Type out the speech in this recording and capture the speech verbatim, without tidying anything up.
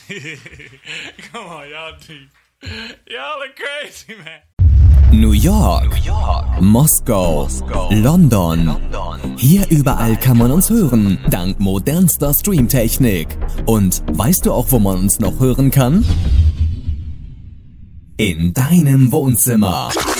Come on, y'all deep. Y'all are crazy, man. New York, New York, Moskau, Moskau, London. London. Hier überall kann man uns hören, dank modernster Streamtechnik. Und weißt du auch, wo man uns noch hören kann? In deinem Wohnzimmer.